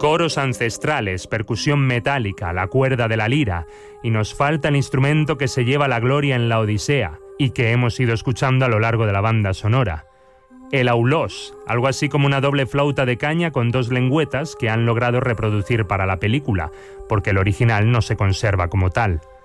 Coros ancestrales, percusión metálica, la cuerda de la lira, y nos falta el instrumento que se lleva la gloria en la Odisea y que hemos ido escuchando a lo largo de la banda sonora. El aulós, algo así como una doble flauta de caña con 2 lengüetas que han logrado reproducir para la película, porque el original no se conserva como tal.